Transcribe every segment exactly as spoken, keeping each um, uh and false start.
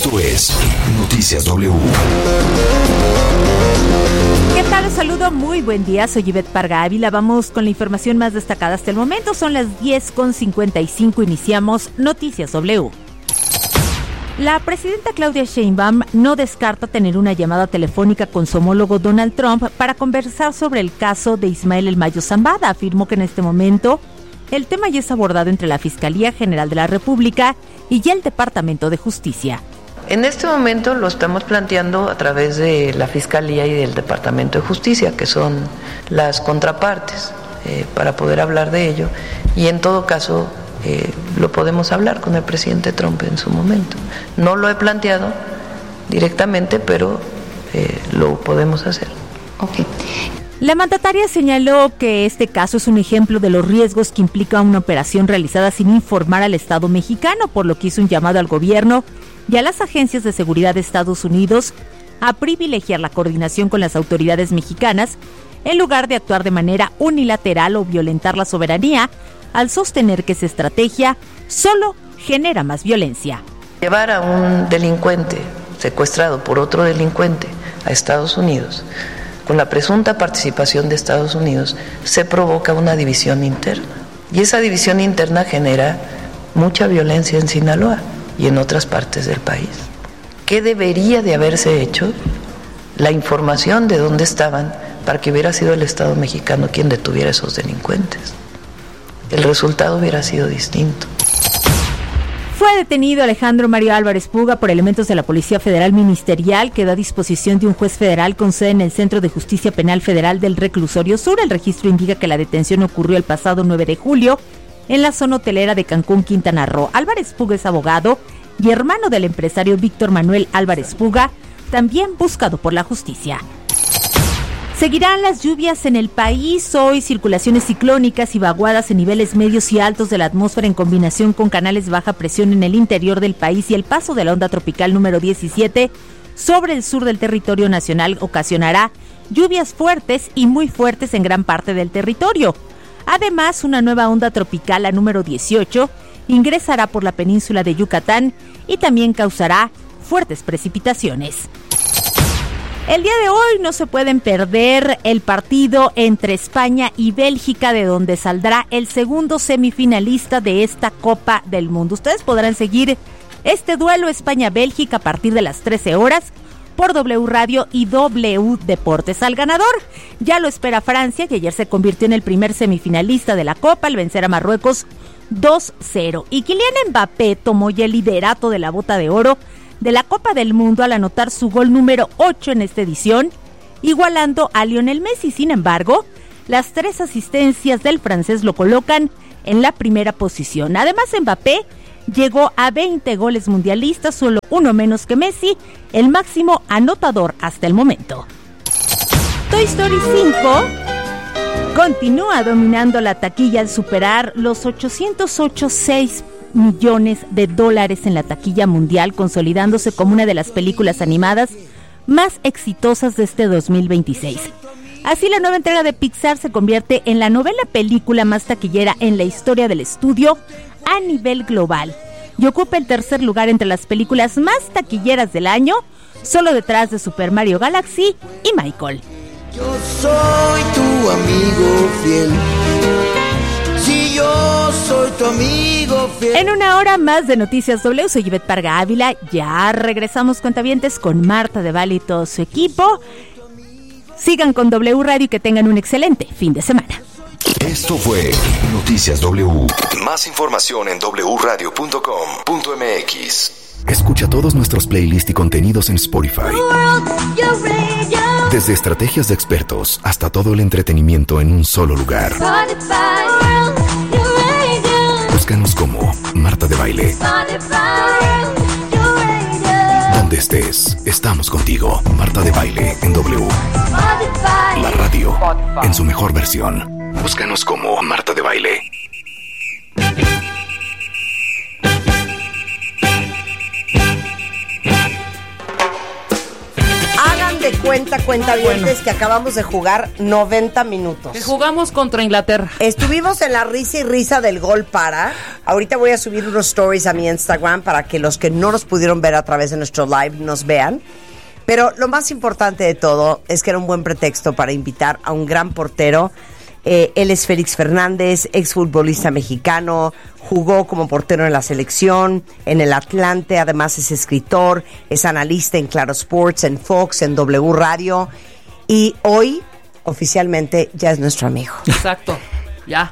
Esto es Noticias W. ¿Qué tal? Los saludo, muy buen día, soy Ivette Parga Ávila. Vamos con la información más destacada hasta el momento. Son las diez con cincuenta y cinco, iniciamos Noticias W. La presidenta Claudia Sheinbaum no descarta tener una llamada telefónica con su homólogo Donald Trump para conversar sobre el caso de Ismael El Mayo Zambada. Afirmó que en este momento el tema ya es abordado entre la Fiscalía General de la República y ya el Departamento de Justicia. En este momento lo estamos planteando a través de la Fiscalía y del Departamento de Justicia, que son las contrapartes, eh, para poder hablar de ello. Y en todo caso, eh, lo podemos hablar con el presidente Trump en su momento. No lo he planteado directamente, pero eh, lo podemos hacer. Okay. La mandataria señaló que este caso es un ejemplo de los riesgos que implica una operación realizada sin informar al Estado mexicano, por lo que hizo un llamado al gobierno y a las agencias de seguridad de Estados Unidos a privilegiar la coordinación con las autoridades mexicanas en lugar de actuar de manera unilateral o violentar la soberanía, al sostener que esa estrategia solo genera más violencia. Llevar a un delincuente secuestrado por otro delincuente a Estados Unidos, con la presunta participación de Estados Unidos, se provoca una división interna. Y esa división interna genera mucha violencia en Sinaloa y en otras partes del país. ¿Qué debería de haberse hecho? La información de dónde estaban para que hubiera sido el Estado mexicano quien detuviera a esos delincuentes. El resultado hubiera sido distinto. Fue detenido Alejandro Mario Álvarez Puga por elementos de la Policía Federal Ministerial. Quedó a disposición de un juez federal con sede en el Centro de Justicia Penal Federal del Reclusorio Sur. El registro indica que la detención ocurrió el pasado nueve de julio en la zona hotelera de Cancún, Quintana Roo. Álvarez Puga es abogado y hermano del empresario Víctor Manuel Álvarez Puga, también buscado por la justicia. Seguirán las lluvias en el país. Hoy circulaciones ciclónicas y vaguadas en niveles medios y altos de la atmósfera en combinación con canales de baja presión en el interior del país y el paso de la onda tropical número diecisiete sobre el sur del territorio nacional ocasionará lluvias fuertes y muy fuertes en gran parte del territorio. Además, una nueva onda tropical, la número dieciocho, ingresará por la península de Yucatán y también causará fuertes precipitaciones. El día de hoy no se pueden perder el partido entre España y Bélgica, de donde saldrá el segundo semifinalista de esta Copa del Mundo. Ustedes podrán seguir este duelo España-Bélgica a partir de las trece horas por W Radio y W Deportes. Al ganador ya lo espera Francia, que ayer se convirtió en el primer semifinalista de la Copa al vencer a Marruecos dos cero. Y Kylian Mbappé tomó ya el liderato de la Bota de Oro de la Copa del Mundo al anotar su gol número ocho en esta edición, igualando a Lionel Messi. Sin embargo, las tres asistencias del francés lo colocan en la primera posición. Además, Mbappé llegó a veinte goles mundialistas, solo uno menos que Messi, el máximo anotador hasta el momento. Toy Story cinco continúa dominando la taquilla al superar los ochocientos ochenta y seis millones de dólares en la taquilla mundial, consolidándose como una de las películas animadas más exitosas de este dos mil veintiséis. Así, la nueva entrega de Pixar se convierte en la novena película más taquillera en la historia del estudio a nivel global y ocupa el tercer lugar entre las películas más taquilleras del año, solo detrás de Super Mario Galaxy y Michael. Yo soy tu amigo fiel. Si yo soy tu amigo fiel. En una hora más de Noticias W, soy Ivette Parga Ávila. Ya regresamos, cuentavientes, con Marta de Baile y todo su equipo. Sigan con W Radio y que tengan un excelente fin de semana. Esto fue Noticias W. Más información en doble u radio punto com punto m x. Escucha todos nuestros playlists y contenidos en Spotify. Desde estrategias de expertos hasta todo el entretenimiento en un solo lugar. Búscanos como Marta de Baile. Donde estés, estamos contigo. Marta de Baile en W. La radio en su mejor versión. Búscanos como Marta de Baile. Hagan de cuenta cuenta, cuentavientes, bueno, que acabamos de jugar noventa minutos. Que jugamos contra Inglaterra. Estuvimos en la risa y risa del gol para. Ahorita voy a subir unos stories a mi Instagram para que los que no nos pudieron ver a través de nuestro live nos vean. Pero lo más importante de todo es que era un buen pretexto para invitar a un gran portero. Eh, él es Félix Fernández, exfutbolista mexicano, jugó como portero en la selección, en el Atlante, además es escritor, es analista en Claro Sports, en Fox, en W Radio, y hoy oficialmente ya es nuestro amigo. Exacto, ya.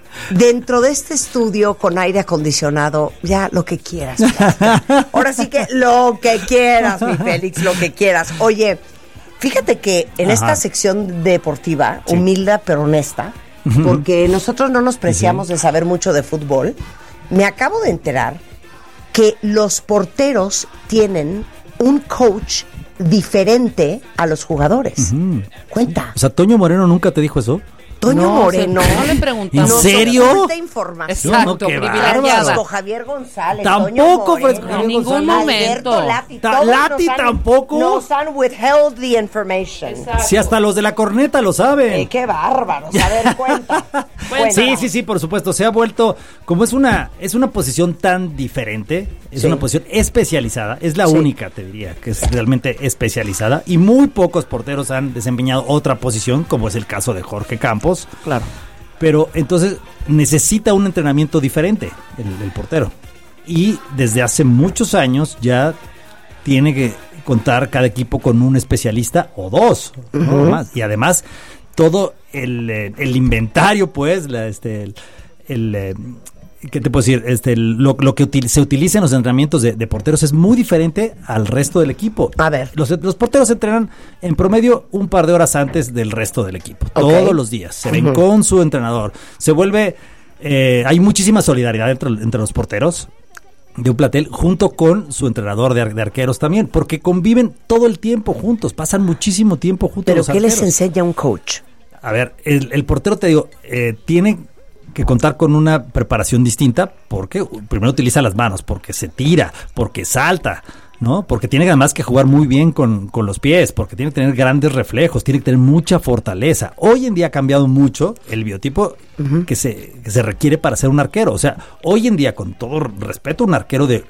Dentro de este estudio con aire acondicionado, ya lo que quieras. Ahora sí que lo que quieras, mi Félix, lo que quieras. Oye, fíjate que en Ajá. esta sección deportiva, sí. humilde pero honesta, uh-huh. porque nosotros no nos preciamos uh-huh. de saber mucho de fútbol, me acabo de enterar que los porteros tienen un coach diferente a los jugadores. Uh-huh. Cuenta. O sea, ¿Toño Moreno nunca te dijo eso? Toño no, Moreno. No le preguntamos. ¿En serio? Información. Exacto, no, Fresco Javier González. Tampoco Fresco En ningún momento. Alberto Lati, Ta- Lati nos han, tampoco. Nos han withheld the information. Exacto. Si hasta los de la corneta lo saben. Eh, qué bárbaros. A ver, cuenta. cuenta. Sí, sí, sí, por supuesto. Se ha vuelto, como es una, es una posición tan diferente, es sí. una posición especializada, es la sí. única, te diría, que es realmente especializada, y muy pocos porteros han desempeñado otra posición, como es el caso de Jorge Campos. Claro. Pero entonces necesita un entrenamiento diferente el, el portero. Y desde hace muchos años ya tiene que contar cada equipo con un especialista o dos, uh-huh. ¿no? Más. Y además todo el, el inventario, pues, la, este, el, el ¿qué te puedo decir? Este, lo, lo que util, se utiliza en los entrenamientos de, de porteros es muy diferente al resto del equipo. A ver. Los, los porteros se entrenan en promedio un par de horas antes del resto del equipo. Okay. Todos los días. Se ven uh-huh. con su entrenador. Se vuelve... Eh, hay muchísima solidaridad entre, entre los porteros de un plantel, junto con su entrenador de, ar- de arqueros también, porque conviven todo el tiempo juntos. Pasan muchísimo tiempo juntos. ¿Pero los qué arqueros. les enseña un coach? A ver, el, el portero, te digo, eh, tiene... que contar con una preparación distinta, porque primero utiliza las manos, porque se tira, porque salta, ¿no? Porque tiene además que jugar muy bien con, con los pies, porque tiene que tener grandes reflejos, tiene que tener mucha fortaleza. Hoy en día ha cambiado mucho el biotipo uh-huh. que se, que se requiere para ser un arquero. O sea, hoy en día, con todo respeto, un arquero de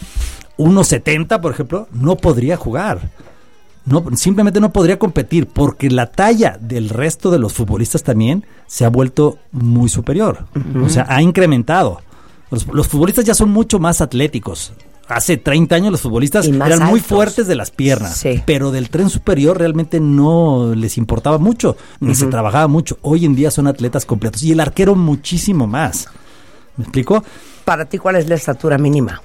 uno setenta, por ejemplo, no podría jugar. No, simplemente no podría competir, porque la talla del resto de los futbolistas también se ha vuelto muy superior. Uh-huh. O sea, ha incrementado. Los, los futbolistas ya son mucho más atléticos. Hace treinta años los futbolistas eran altos. Muy fuertes de las piernas, sí. pero del tren superior realmente no les importaba mucho, ni uh-huh. se trabajaba mucho. Hoy en día son atletas completos, y el arquero muchísimo más. ¿Me explico? Para ti, ¿cuál es la estatura mínima?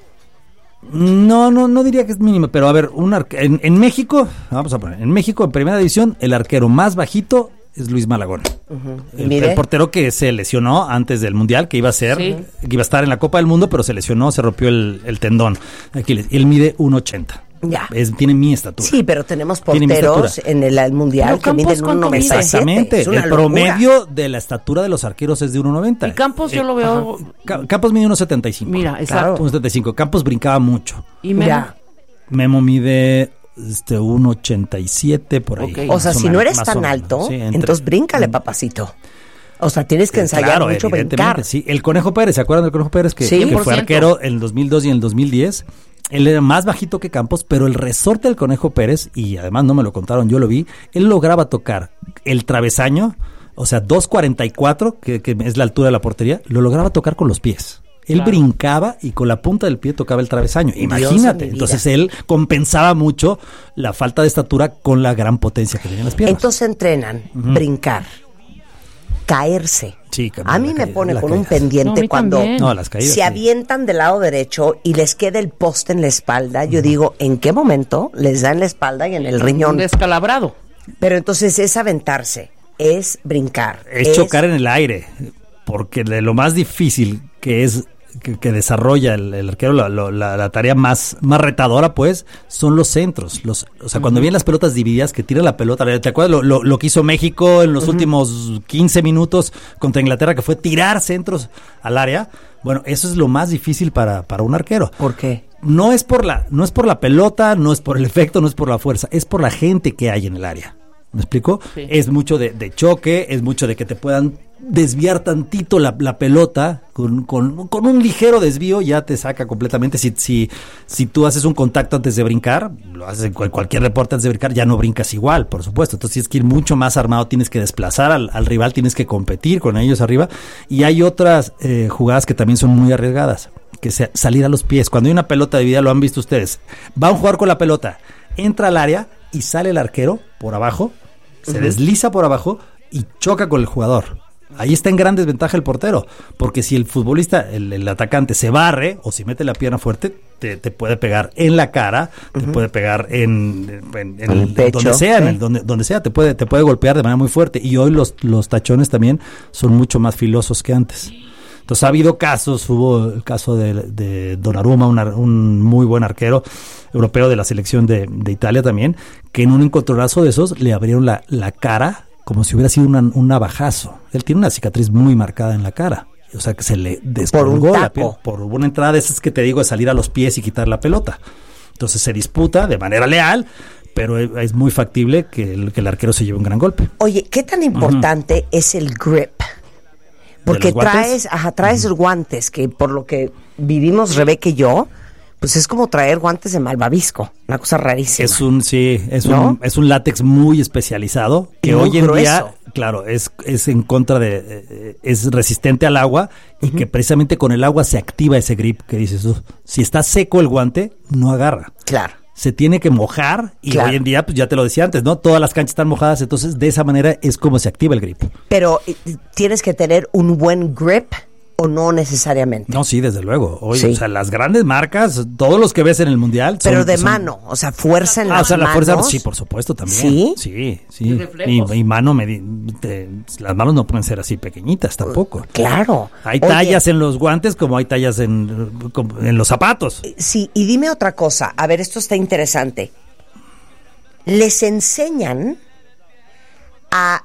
No, no, no diría que es mínima, pero a ver, un arque- en, en México, vamos a poner, en México en primera división, el arquero más bajito es Luis Malagón. Uh-huh. El, el portero que se lesionó antes del Mundial, que iba a ser, sí. que iba a estar en la Copa del Mundo, pero se lesionó, se rompió el, el tendón. Aquiles. Él mide uno ochenta. Ya. Es, tiene mi estatura. Sí, pero tenemos porteros en el, el Mundial que miden uno noventa y siete. Exactamente. El promedio de la estatura de los arqueros es de uno noventa. Y Campos eh, yo lo veo... Ca- Campos mide uno setenta y cinco. Mira, exacto. uno setenta y cinco. Campos brincaba mucho. ¿Y Memo? Ya. Memo mide este uno ochenta y siete por ahí. Okay. O sea, si no eres tan alto, sí, entre, entonces bríncale, papacito. O sea, tienes que ensayar claro, mucho brincar. Sí, el Conejo Pérez, ¿se acuerdan del Conejo Pérez? Que, sí, que fue arquero en el dos mil dos y en el dos mil diez. Él era más bajito que Campos, pero el resorte del Conejo Pérez, y además no me lo contaron, yo lo vi, él lograba tocar el travesaño, o sea, dos cuarenta y cuatro, que, que es la altura de la portería, lo lograba tocar con los pies. Él claro. brincaba y con la punta del pie tocaba el travesaño. Imagínate. Entonces él compensaba mucho la falta de estatura con la gran potencia que tenían las piernas. Entonces entrenan, uh-huh. brincar, caerse. Sí, a mí me caída, pone con caída. Un pendiente no, cuando no, las caídas, se sí. avientan del lado derecho y les queda el poste en la espalda. Yo uh-huh. digo, ¿en qué momento les da en la espalda y en el riñón? Descalabrado. Pero entonces es aventarse, es brincar. Es, es chocar en el aire, porque de lo más difícil que es que, que desarrolla el, el arquero, la, la, la tarea más, más retadora, pues, son los centros. Los, o sea, uh-huh. cuando vienen las pelotas divididas, que tira la pelota, ¿te acuerdas lo, lo, lo que hizo México en los uh-huh. últimos quince minutos contra Inglaterra, que fue tirar centros al área? Bueno, eso es lo más difícil para, para un arquero. ¿Por qué? no es por la, no es por la pelota, no es por el efecto, no es por la fuerza, es por la gente que hay en el área. ¿Me explico? Sí. Es mucho de, de choque, es mucho de que te puedan desviar tantito la, la pelota, con, con, con un ligero desvío ya te saca completamente. Si, si, si tú haces un contacto antes de brincar, lo haces en cualquier deporte antes de brincar, ya no brincas igual, por supuesto. Entonces tienes que ir mucho más armado, tienes que desplazar al, al rival, tienes que competir con ellos arriba. Y hay otras eh, jugadas que también son muy arriesgadas, que sea salir a los pies. Cuando hay una pelota dividida, lo han visto ustedes, va a jugar con la pelota, entra al área y sale el arquero por abajo, se uh-huh. desliza por abajo y choca con el jugador. Ahí está en gran desventaja el portero, porque si el futbolista, el, el atacante se barre o si mete la pierna fuerte, te, te puede pegar en la cara, uh-huh. te puede pegar en, en, en, en el pecho, donde sea, ¿sí? en el, donde, donde sea, te puede, te puede golpear de manera muy fuerte. Y hoy los, los tachones también son mucho más filosos que antes. Entonces ha habido casos, hubo el caso de, de Donnarumma, una, un muy buen arquero europeo de la selección de, de Italia también, que en un encontronazo de esos le abrieron la, la cara como si hubiera sido una, un navajazo. Él tiene una cicatriz muy marcada en la cara. O sea, que se le descolgó la piel por una entrada de esas que te digo, de salir a los pies y quitar la pelota. Entonces se disputa de manera leal, pero es muy factible que el, que el arquero se lleve un gran golpe. Oye, ¿qué tan importante uh-huh. es el grip? Porque traes, ajá, traes uh-huh. guantes, que por lo que vivimos Rebeca y yo, pues es como traer guantes de malvavisco, una cosa rarísima. Es un, sí, es ¿no? un, es un látex muy especializado, que muy hoy en grueso. Día, claro, es, es en contra de, eh, es resistente al agua, y uh-huh. que precisamente con el agua se activa ese grip que dices tú. Si está seco el guante, no agarra. Claro. Se tiene que mojar y claro. hoy en día, pues ya te lo decía antes, ¿no? Todas las canchas están mojadas, entonces de esa manera es como se activa el grip. Pero tienes que tener un buen grip o no necesariamente. No, sí, desde luego. Oye, sí. o sea, las grandes marcas, todos los que ves en el mundial. Pero son, de son... mano, o sea, fuerza en ah, las o sea, manos. la fuerza, sí, por supuesto, también. ¿Sí? Sí, sí. Y, y mano, me, te, las manos no pueden ser así pequeñitas tampoco. Claro. Hay Oye, tallas en los guantes como hay tallas en, en los zapatos. Sí, y dime otra cosa. A ver, esto está interesante. Les enseñan a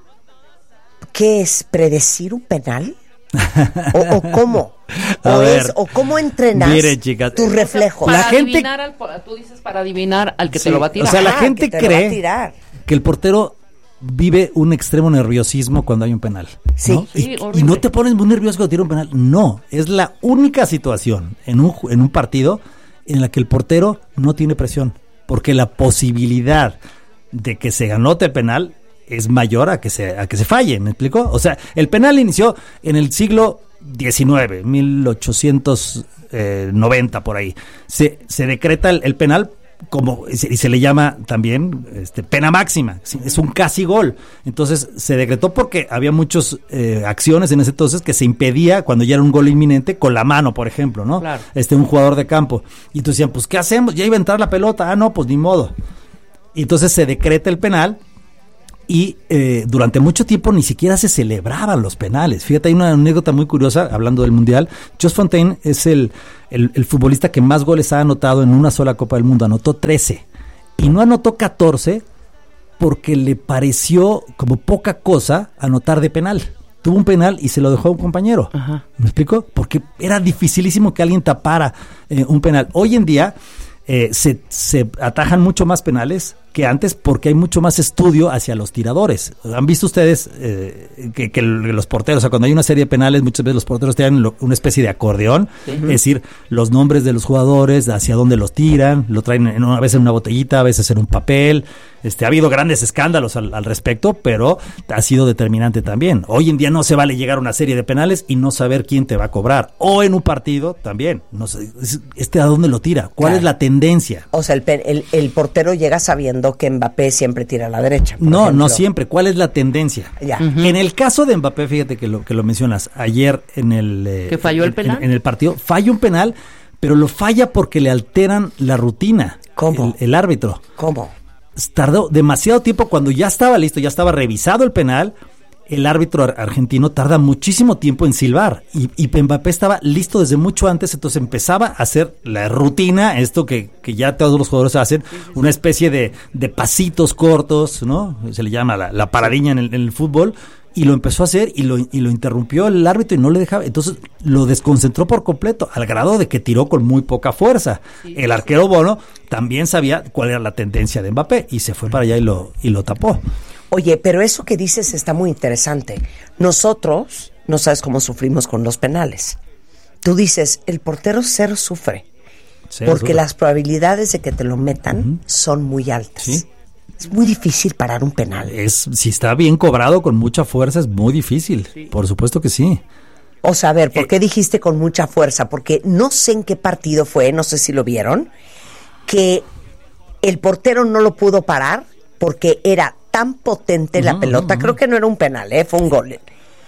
¿qué es? ¿Predecir un penal? ¿O, o cómo? O, es, ¿O cómo entrenas mire, chicas, tus reflejos? Para la gente, adivinar al, tú dices para adivinar al que sí, te lo va a tirar. O sea, la ah, gente que cree que el portero vive un extremo nerviosismo cuando hay un penal. Sí. ¿no? sí y, y no te pones muy nervioso cuando tira un penal. No, es la única situación en un, en un partido en la que el portero no tiene presión. Porque la posibilidad de que se anote el penal es mayor a que se a que se falle, ¿me explico? O sea, el penal inició en el siglo diecinueve, mil ochocientos noventa por ahí. Se, se decreta el, el penal como y se, y se le llama también este, pena máxima, es un casi gol. Entonces se decretó porque había muchas eh, acciones en ese entonces que se impedía cuando ya era un gol inminente con la mano, por ejemplo, ¿no? Claro. Este, un jugador de campo. Y entonces decían, pues ¿qué hacemos? Ya iba a entrar la pelota. Ah, no, pues ni modo. Y entonces se decreta el penal y eh, durante mucho tiempo ni siquiera se celebraban los penales. Fíjate, hay una anécdota muy curiosa hablando del Mundial. Jos Fontaine es el, el, el futbolista que más goles ha anotado en una sola Copa del Mundo. Anotó trece y no anotó catorce porque le pareció como poca cosa anotar de penal. Tuvo un penal y se lo dejó a un compañero. Ajá. ¿Me explico? Porque era dificilísimo que alguien tapara eh, un penal. Hoy en día eh, se, se atajan mucho más penales que antes porque hay mucho más estudio hacia los tiradores. ¿Han visto ustedes eh, que, que los porteros, o sea, cuando hay una serie de penales, muchas veces los porteros tienen lo, una especie de acordeón, uh-huh. es decir, los nombres de los jugadores, hacia dónde los tiran, lo traen en una, a veces en una botellita, a veces en un papel. Este, ha habido grandes escándalos al, al respecto, pero ha sido determinante también. Hoy en día no se vale llegar a una serie de penales y no saber quién te va a cobrar. O en un partido también. No sé, este a dónde lo tira, cuál claro. es la tendencia. O sea, el, el, el portero llega sabiendo que Mbappé siempre tira a la derecha. No, ejemplo. no siempre. ¿Cuál es la tendencia? Ya. Uh-huh. En el caso de Mbappé, fíjate que lo que lo mencionas, ayer en el eh, ¿que falló el en, penal? En, en el partido falla un penal, pero lo falla porque le alteran la rutina. ¿Cómo? El, el árbitro. ¿Cómo? Tardó demasiado tiempo cuando ya estaba listo, ya estaba revisado el penal. El árbitro argentino tarda muchísimo tiempo en silbar y, y Mbappé estaba listo desde mucho antes, entonces empezaba a hacer la rutina, esto que, que ya todos los jugadores hacen, una especie de, de pasitos cortos, ¿no? Se le llama la, la paradiña en el, en el fútbol, y lo empezó a hacer y lo, y lo interrumpió el árbitro y no le dejaba. Entonces lo desconcentró por completo, al grado de que tiró con muy poca fuerza. Sí, el arquero Bono también sabía cuál era la tendencia de Mbappé y se fue para allá y lo, y lo tapó. Oye, pero eso que dices está muy interesante. Nosotros, no sabes cómo sufrimos con los penales. Tú dices, el portero cero sufre. Cero porque sufre. Las probabilidades de que te lo metan uh-huh. son muy altas. ¿Sí? Es muy difícil parar un penal. Es, si está bien cobrado con mucha fuerza, es muy difícil. Sí. Por supuesto que sí. O sea, a ver, ¿por qué eh, dijiste con mucha fuerza? Porque no sé en qué partido fue, no sé si lo vieron, que el portero no lo pudo parar porque era tan potente uh-huh, la pelota, uh-huh. creo que no era un penal, ¿eh? Fue un gol,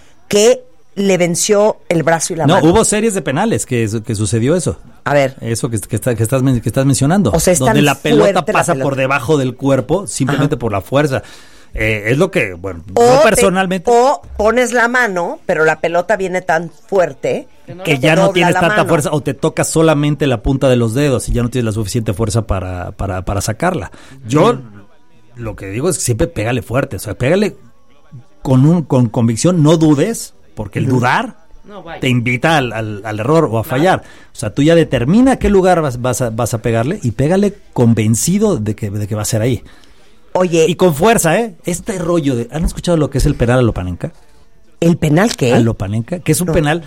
que le venció el brazo y la no, mano. No, hubo series de penales que, que sucedió eso. A ver. Eso que, que, está, que, estás, que estás mencionando. O sea, es donde la pelota pasa la pelota. por debajo del cuerpo simplemente Ajá. por la fuerza. Eh, es lo que, bueno, o yo personalmente... Te, o pones la mano, pero la pelota viene tan fuerte... Que, no que ya no tienes tanta mano. fuerza, o te tocas solamente la punta de los dedos y ya no tienes la suficiente fuerza para, para, para sacarla. Yo mm. lo que digo es que siempre pégale fuerte, o sea, pégale con, un, con convicción, no dudes, porque el mm. dudar... No, te invita al, al, al error o a fallar. Claro. O sea, tú ya determina a qué lugar vas, vas, a, vas a pegarle y pégale convencido de que, de que va a ser ahí. Oye. Y con fuerza, ¿eh? Este rollo de... ¿Han escuchado lo que es el penal a Lopanenka? ¿El penal qué? A Lopanenka, que es un no. penal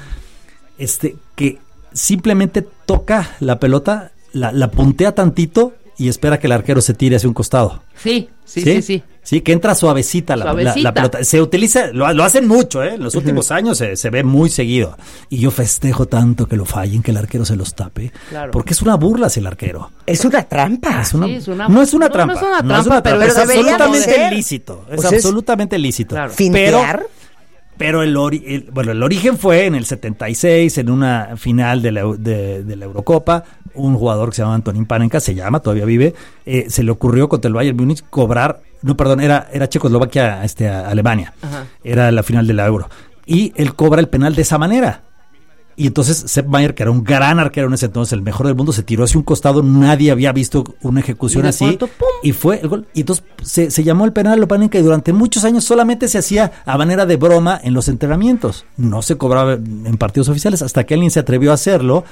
este que simplemente toca la pelota, la, la puntea tantito y espera que el arquero se tire hacia un costado. Sí, sí, sí, sí. Sí, sí que entra suavecita la, suavecita. La, la pelota. Se utiliza, lo, lo hacen mucho, ¿eh? En los últimos uh-huh. años se, se ve muy seguido. Y yo festejo tanto que lo fallen, que el arquero se los tape. Claro. Porque es una burla hacia el arquero. Es una trampa. Es una, sí, es una, no es una no, trampa. No es una trampa, no es, una pero, trampa, pero es absolutamente ser. lícito. Es o sea, absolutamente lícito. Claro. ¿Fintear? Pero, Pero el, ori- el bueno el origen fue en el setenta y seis, en una final de la, de, de la Eurocopa. Un jugador que se llama Antonín Panenka, se llama, todavía vive, eh, se le ocurrió contra el Bayern Múnich cobrar, no, perdón, era, era Checoslovaquia, este, a Alemania. Ajá. Era la final de la Euro. Y él cobra el penal de esa manera. Y entonces Sepp Maier, que era un gran arquero en ese entonces, el mejor del mundo, se tiró hacia un costado, nadie había visto una ejecución así, cuánto, y fue el gol. Y entonces se, se llamó el penal a Lopanenka y durante muchos años solamente se hacía a manera de broma en los entrenamientos. No se cobraba en partidos oficiales hasta que alguien se atrevió a hacerlo.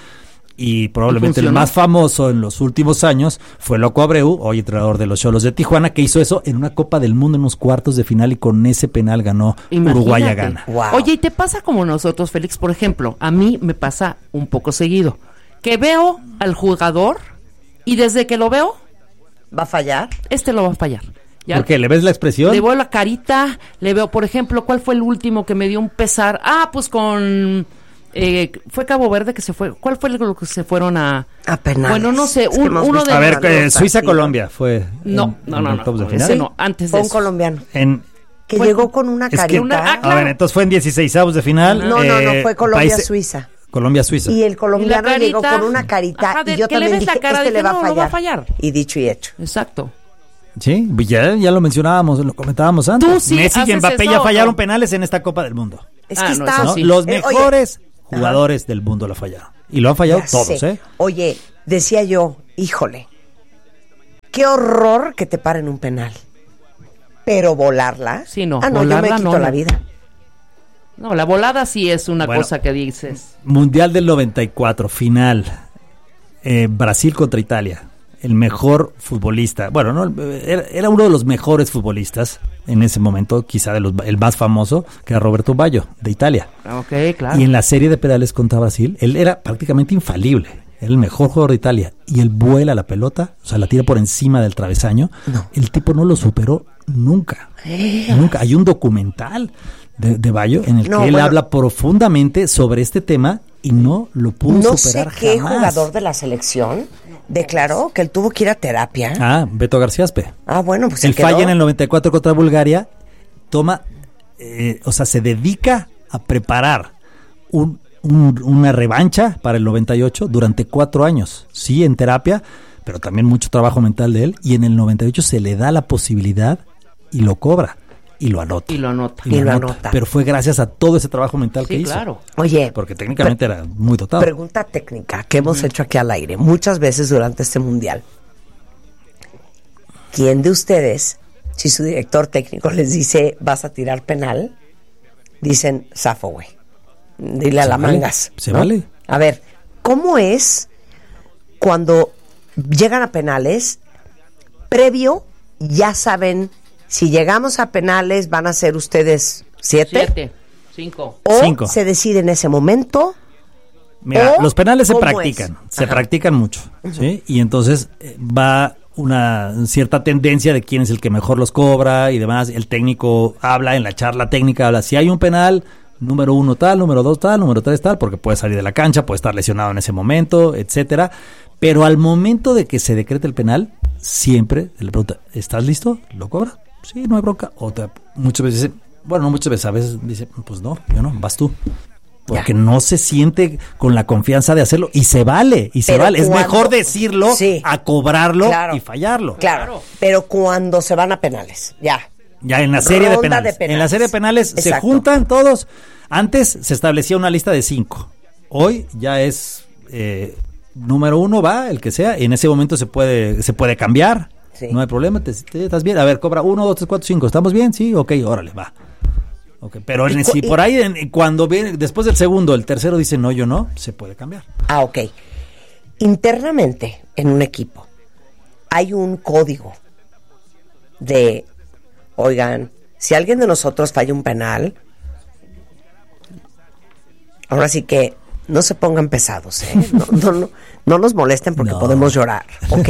Y probablemente el más famoso en los últimos años fue Loco Abreu, hoy entrenador de los Xolos de Tijuana, que hizo eso en una Copa del Mundo en unos cuartos de final y con ese penal ganó. Imagínate. Uruguay a Ghana. Wow. Oye, ¿y te pasa como nosotros, Félix? Por ejemplo, a mí me pasa un poco seguido, que veo al jugador y desde que lo veo... ¿Va a fallar? Este lo va a fallar. ¿Ya? ¿Por qué? ¿Le ves la expresión? Le veo la carita, le veo, por ejemplo, ¿cuál fue el último que me dio un pesar? Ah, pues con... Eh, fue Cabo Verde que se fue. ¿Cuál fue lo que se fueron a? A penales. Bueno, no sé. Un, uno de a ver, eh, Suiza-Colombia fue. No, en, no, en no, no. no, Ese no, antes de fue un eso. colombiano. En, que fue, llegó con una carita. Que, una, ah, claro. A ver, entonces fue en dieciseisavos de final. No, no, no, fue Colombia-Suiza. Colombia-Suiza. Y el colombiano y carita, llegó con una carita ajá, de, y yo también dije, la cara, este dije, le va, no, a fallar. va a fallar. Y dicho y hecho. Exacto. Sí, ya, ya lo mencionábamos, lo comentábamos antes. Tú sí Messi y Mbappé eso, ya fallaron no. penales en esta Copa del Mundo. Es que ah, está... no, sí. Los mejores... Eh, jugadores del mundo lo fallaron. Y lo han fallado ya todos, sé. ¿eh? Oye, decía yo, híjole, qué horror que te paren un penal. Pero volarla... Sí, no. Ah, no, yo me quito no, la no. vida. No, la volada sí es una bueno, cosa que dices. Mundial del noventa y cuatro, final. Eh, Brasil contra Italia. El mejor futbolista. Bueno, no era, era uno de los mejores futbolistas en ese momento, quizá de los, el más famoso, que era Roberto Baggio, de Italia. Ok, claro. Y en la serie de penales contra Brasil, él era prácticamente infalible. Era el mejor jugador de Italia. Y él vuela la pelota, o sea, la tira por encima del travesaño. No. El tipo no lo superó nunca. Eh. Nunca. Hay un documental de, de Baggio en el no, que él bueno, habla profundamente sobre este tema y no lo pudo no superar jamás. No sé qué jugador de la selección declaró que él tuvo que ir a terapia. Ah, Beto García Aspe. Ah, bueno, pues él falla en el noventa y cuatro contra Bulgaria, toma, eh, o sea, se dedica a preparar un, un, una revancha para el noventa y ocho durante cuatro años. Sí, en terapia, pero también mucho trabajo mental de él. Y en el noventa y ocho se le da la posibilidad y lo cobra. Y lo anota. Y lo anota. Y, y lo, lo anota. anota. Pero fue gracias a todo ese trabajo mental sí, que hizo. Claro. Oye. Porque técnicamente pre- era muy dotado. Pregunta técnica que hemos mm. hecho aquí al aire muchas veces durante este mundial. ¿Quién de ustedes, si su director técnico les dice vas a tirar penal, dicen, zafo, güey. Dile a la vale, mangas. Se ¿no? vale. A ver, ¿cómo es cuando llegan a penales? Previo, ya saben, si llegamos a penales, van a ser ustedes siete. Siete, cinco. O Cinco. se decide en ese momento. Mira, ¿O los penales se cómo practican, es? se Ajá. practican mucho, ¿sí? Y entonces eh, va una cierta tendencia de quién es el que mejor los cobra y demás. El técnico habla en la charla técnica, habla, si hay un penal, número uno tal, número dos tal, número tres tal, porque puede salir de la cancha, puede estar lesionado en ese momento, etcétera. Pero al momento de que se decrete el penal, siempre se le pregunta, ¿estás listo? ¿Lo cobra? Sí, no hay bronca. O te- muchas veces dice, bueno, no muchas veces, a veces dice, pues no, yo no, vas tú. Porque Ya. no se siente con la confianza de hacerlo y se vale, y se Pero vale. Es cuando- mejor decirlo Sí. a cobrarlo Claro. y fallarlo. Claro, Claro. pero cuando se van a penales, ya. Ya en la serie de Ronda penales. de penales. En la serie de penales se Exacto. juntan todos. Antes se establecía una lista de cinco. Hoy ya es eh, número uno va, el que sea, y en ese momento se puede, se puede cambiar. Sí. No hay problema, te, te- estás bien. A ver, cobra uno, dos, tres, cuatro, cinco. ¿Estamos bien? Sí, ok, órale, va. Okay, pero en- Y cu- si y- por ahí, en- cuando viene, después del segundo, el tercero dice no, yo no, se puede cambiar. Ah, ok. Internamente, en un equipo, hay un código de, oigan, si alguien de nosotros falla un penal, ahora sí que no se pongan pesados, ¿eh? No, no, no, no nos molesten porque No. podemos llorar, ¿ok?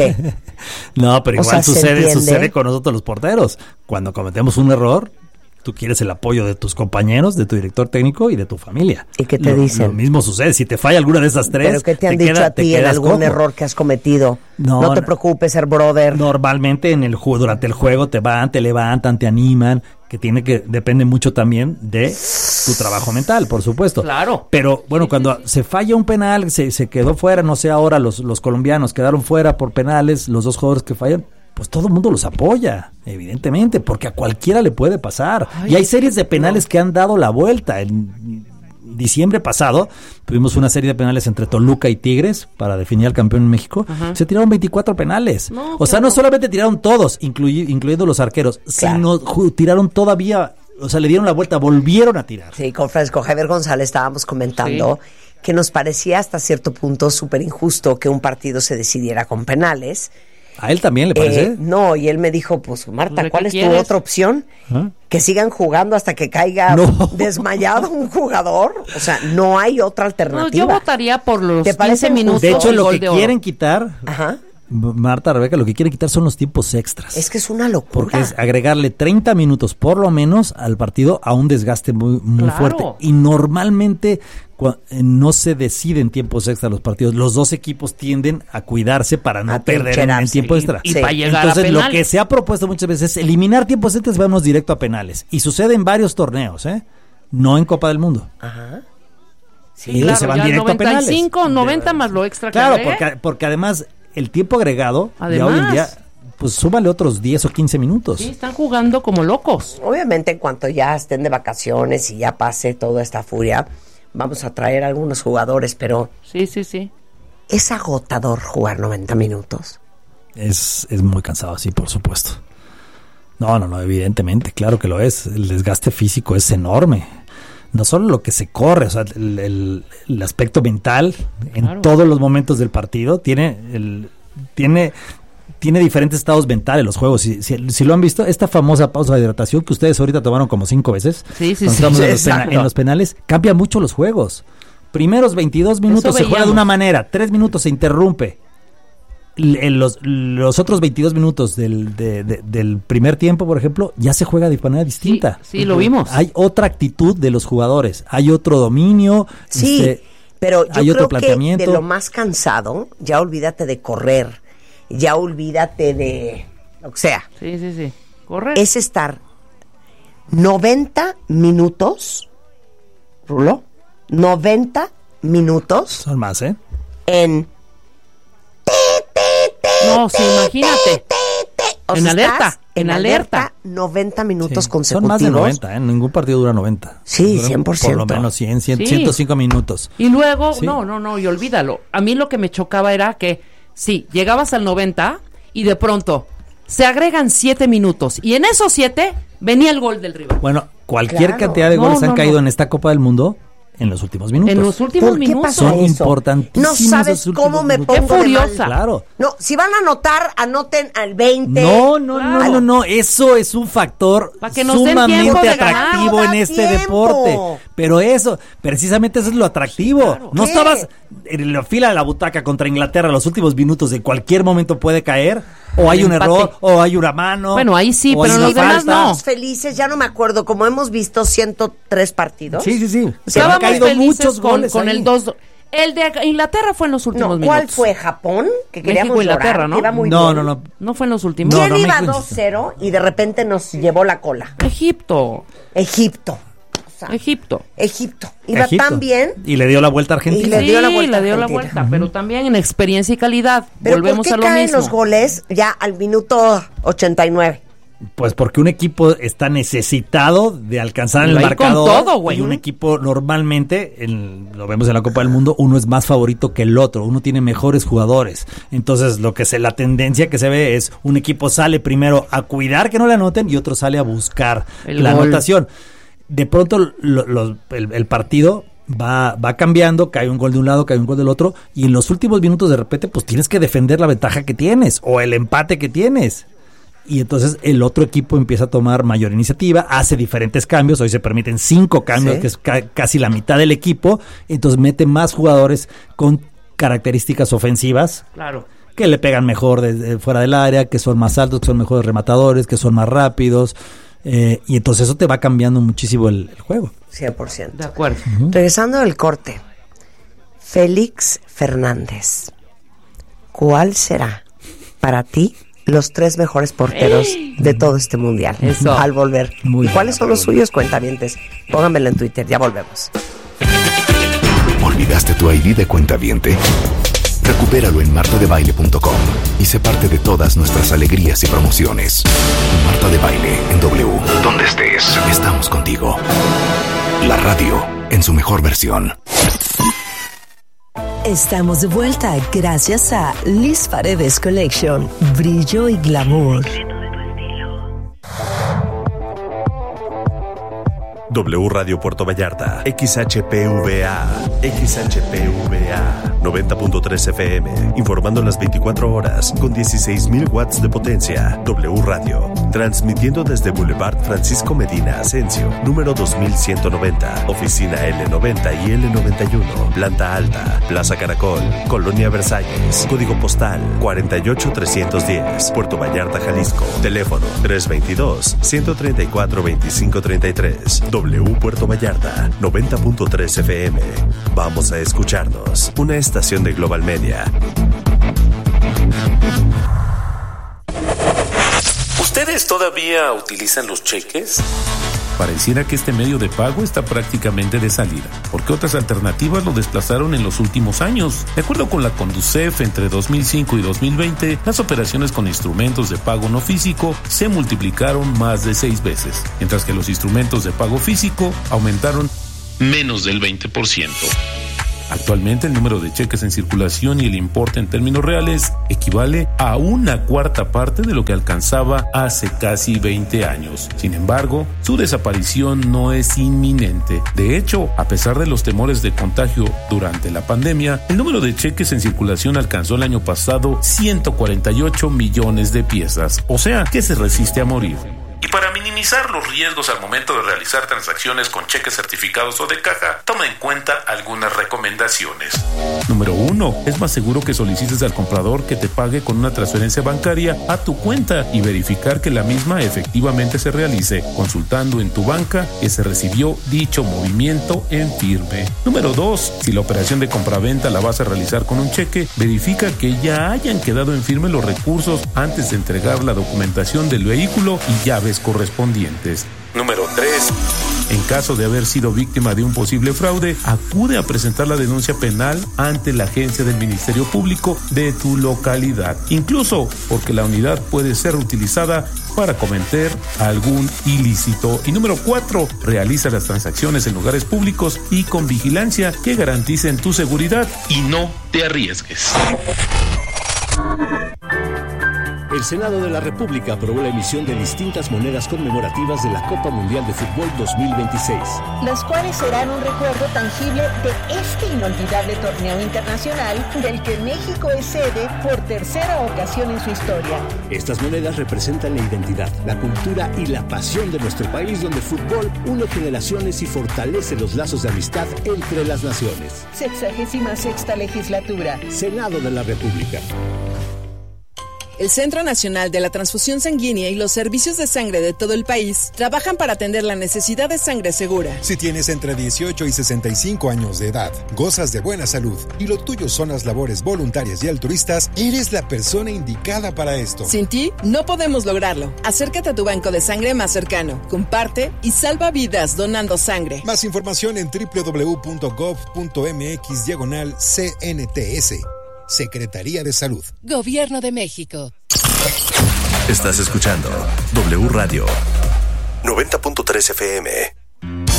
No, pero O igual sea, ¿se sucede, entiende? sucede con nosotros los porteros. Cuando cometemos un error, tú quieres el apoyo de tus compañeros, de tu director técnico y de tu familia. ¿Y qué te Lo- dicen? Lo mismo sucede. Si te falla alguna de esas tres, ¿Pero qué te han dicho queda- a ti te en quedas algún cojo. error que has cometido? No, No, te no. preocupes, ser brother. Normalmente en el juego, durante el juego te van, te levantan, te animan, que tiene que depende mucho también de tu trabajo mental, por supuesto. Claro. Pero bueno, cuando se falla un penal, se, se quedó fuera, no sé ahora, los, los colombianos quedaron fuera por penales, los dos jugadores que fallan, pues todo el mundo los apoya, evidentemente, porque a cualquiera le puede pasar. Ay, y hay series de penales que han dado la vuelta. En diciembre pasado tuvimos una serie de penales entre Toluca y Tigres para definir al campeón en México. Ajá. Se tiraron veinticuatro penales. No, o sea, claro. no solamente tiraron todos, incluyi- incluyendo los arqueros, Claro. sino ju- tiraron todavía, o sea, le dieron la vuelta, volvieron a tirar. Sí, con Francisco Javier González estábamos comentando que nos parecía hasta cierto punto súper injusto que un partido se decidiera con penales. ¿A él también le parece? Eh, no, y él me dijo, pues Marta, ¿De ¿cuál qué es tu quieres? otra opción? ¿Ah? Que sigan jugando hasta que caiga No. desmayado un jugador. O sea, no hay otra No, alternativa. yo votaría por los ¿Te parece quince minutos. De hecho, y lo gol que de oro. quieren quitar, Ajá. Marta, Rebeca, lo que quieren quitar son los tiempos extras. Es que es una locura. Porque es agregarle treinta minutos por lo menos al partido a un desgaste muy, muy Claro. fuerte. Y normalmente cua- eh, no se deciden tiempos extra los partidos. Los dos equipos tienden a cuidarse para no A perder en el trincherarse. tiempo Y- extra. y Sí. para llegar Entonces, a lo penales. que se ha propuesto muchas veces es eliminar tiempos extras, vamos directo a penales. Y sucede en varios torneos, ¿eh? No en Copa del Mundo. Ajá. Sí, Ellos claro, se van ya directo a noventa y cinco, penales. noventa más lo extra que Claro, agregué. porque, porque además el tiempo agregado, ya Además. hoy en día, pues súmale otros diez o quince minutos. Sí, están jugando como locos. Obviamente, en cuanto ya estén de vacaciones y ya pase toda esta furia, vamos a traer a algunos jugadores, pero Sí, sí, sí. es agotador jugar noventa minutos. Es, es muy cansado, sí, por supuesto. No, no, no, evidentemente, claro que lo es. El desgaste físico es enorme. No solo lo que se corre, o sea, el, el- el aspecto mental en Claro. todos los momentos del partido tiene el, tiene tiene diferentes estados mentales los juegos. Si, si, si lo han visto, esta famosa pausa de hidratación que ustedes ahorita tomaron como cinco veces, Sí, sí, cuando sí. estamos en, los pena- Exacto. en los penales, cambia mucho los juegos. Primeros veintidós minutos se juega de veíamos. una manera, tres minutos se interrumpe. L- en los, los otros veintidós minutos del, de- de- del primer tiempo, por ejemplo, ya se juega de manera distinta. Sí, sí, lo vimos. Hay otra actitud de los jugadores, hay otro dominio. Sí, este, pero yo hay otro creo que planteamiento. de lo más cansado, ya olvídate de correr, ya olvídate de lo que sea, Sí, sí, sí. Corre. es estar noventa minutos, Rulo, noventa minutos Son más, ¿eh? en... No, sí, imagínate. o En sea, alerta, estás en alerta. noventa minutos Sí. consecutivos. Son más de noventa, ¿eh? Ningún partido dura noventa. Sí, Duran cien por Por lo ciento. menos cien, cien, Sí. ciento cinco minutos. Y luego, Sí. no, no, no, y olvídalo. A mí lo que me chocaba era que, sí, llegabas al noventa y de pronto se agregan siete minutos y en esos siete venía el gol del rival. Bueno, cualquier Claro. cantidad de No, goles no, han caído no. en esta Copa del Mundo en los últimos minutos. En los últimos ¿Por qué minutos. pasa Son eso? importantísimos No sabes esos últimos cómo me minutos. pongo Qué de furiosa. mal. Claro. No, si van a anotar, anoten al veinte. No, no, Claro. no, no, no, eso es un factor Pa' que nos den sumamente tiempo de atractivo ganar. en este No da deporte. tiempo. Pero eso, precisamente eso es lo atractivo. claro. No ¿Qué? estabas en la fila de la butaca contra Inglaterra en los últimos minutos, en cualquier momento puede caer, o hay El un empate. error, o hay una mano. Bueno, ahí sí, o hay pero una los demás falta. no. Estamos felices, ya no me acuerdo, como hemos visto ciento tres partidos. Sí, sí, sí. Se han Estábamos caído felices muchos con, goles con ahí. el dos. El de Inglaterra fue en los últimos No, ¿cuál minutos. fue? ¿Japón? Que queríamos México, Inglaterra, llorar, ¿no? que iba muy No, bien. no, no. No fue en los últimos. No, ¿Quién no, iba México, dos cero y de repente nos llevó la cola? Egipto. Egipto. O sea, Egipto. Egipto. Iba Egipto. tan bien. Y le dio la vuelta a Argentina. Y le dio la Sí, vuelta a le dio la Argentina. vuelta, pero también en experiencia y calidad. Pero Volvemos ¿por qué a lo caen mismo. los goles ya al minuto ochenta y nueve? Pues porque un equipo está necesitado de alcanzar el Va a ir con marcador todo, güey. y un equipo normalmente, en- lo vemos en la Copa del Mundo, uno es más favorito que el otro, uno tiene mejores jugadores. Entonces lo que se, la tendencia que se ve es un equipo sale primero a cuidar que no le anoten y otro sale a buscar El la gol. anotación. De pronto lo- lo- el, el partido va, va cambiando, cae un gol de un lado, cae un gol del otro, y en los últimos minutos de repente pues tienes que defender la ventaja que tienes o el empate que tienes. Y entonces el otro equipo empieza a tomar mayor iniciativa, hace diferentes cambios, hoy se permiten cinco cambios, Sí. que es ca- casi la mitad del equipo, entonces mete más jugadores con características ofensivas, Claro. que le pegan mejor desde fuera del área, que son más altos, que son mejores rematadores, que son más rápidos, eh, y entonces eso te va cambiando muchísimo el, el juego. cien por ciento. De acuerdo. Regresando del corte, Félix Fernández, ¿cuál será para ti los tres mejores porteros de todo este mundial? Eso. Al volver. Muy ¿Y bien. cuáles son los suyos, cuentavientes? Pónganmelo en Twitter, ya volvemos. ¿Olvidaste tu I D de cuentaviente? Recupéralo en marta de baile punto com y sé parte de todas nuestras alegrías y promociones. Marta de Baile en W. Donde estés, estamos contigo. La radio en su mejor versión. Estamos de vuelta gracias a Liz Paredes Collection, brillo y glamour. W Radio Puerto Vallarta, X H P V A, X H P V A, noventa punto tres F M, informando las veinticuatro horas con dieciséis mil watts de potencia. W Radio, transmitiendo desde Boulevard Francisco Medina Asensio, número dos mil ciento noventa, oficina L noventa y L noventa y uno, planta alta, Plaza Caracol, Colonia Versalles, código postal cuarenta y ocho trescientos diez, Puerto Vallarta, Jalisco, teléfono tres veintidós, ciento treinta y cuatro, veinticinco treinta y tres. W Puerto Vallarta, noventa punto tres F M. Vamos a escucharnos. Una estación de Global Media. ¿Ustedes todavía utilizan los cheques? Pareciera que este medio de pago está prácticamente de salida, porque otras alternativas lo desplazaron en los últimos años. De acuerdo con la Conducef, entre dos mil cinco y dos mil veinte, las operaciones con instrumentos de pago no físico se multiplicaron más de seis veces, mientras que los instrumentos de pago físico aumentaron menos del veinte por ciento. Actualmente el número de cheques en circulación y el importe en términos reales equivale a una cuarta parte de lo que alcanzaba hace casi veinte años. Sin embargo, su desaparición no es inminente. De hecho, a pesar de los temores de contagio durante la pandemia, el número de cheques en circulación alcanzó el año pasado ciento cuarenta y ocho millones de piezas, o sea, que se resiste a morir. Y para minimizar los riesgos al momento de realizar transacciones con cheques certificados o de caja, toma en cuenta algunas recomendaciones. Número uno. Es más seguro que solicites al comprador que te pague con una transferencia bancaria a tu cuenta y verificar que la misma efectivamente se realice, consultando en tu banca que se recibió dicho movimiento en firme. Número dos. Si la operación de compraventa la vas a realizar con un cheque, verifica que ya hayan quedado en firme los recursos antes de entregar la documentación del vehículo y llaves correspondientes. Número tres. En caso de haber sido víctima de un posible fraude, acude a presentar la denuncia penal ante la agencia del Ministerio Público de tu localidad, incluso porque la unidad puede ser utilizada para cometer algún ilícito. Y número cuatro, realiza las transacciones en lugares públicos y con vigilancia que garanticen tu seguridad y no te arriesgues. El Senado de la República aprobó la emisión de distintas monedas conmemorativas de la Copa Mundial de Fútbol dos mil veintiséis. Las cuales serán un recuerdo tangible de este inolvidable torneo internacional del que México es sede por tercera ocasión en su historia. Estas monedas representan la identidad, la cultura y la pasión de nuestro país, donde el fútbol une generaciones y fortalece los lazos de amistad entre las naciones. Sexagésima sexta legislatura. Senado de la República. El Centro Nacional de la Transfusión Sanguínea y los servicios de sangre de todo el país trabajan para atender la necesidad de sangre segura. Si tienes entre dieciocho y sesenta y cinco años de edad, gozas de buena salud y lo tuyo son las labores voluntarias y altruistas, eres la persona indicada para esto. Sin ti, no podemos lograrlo. Acércate a tu banco de sangre más cercano, comparte y salva vidas donando sangre. Más información en doble u doble u doble u punto gov punto m x diagonal C N T S. Secretaría de Salud. Gobierno de México. Estás escuchando W Radio noventa punto tres F M.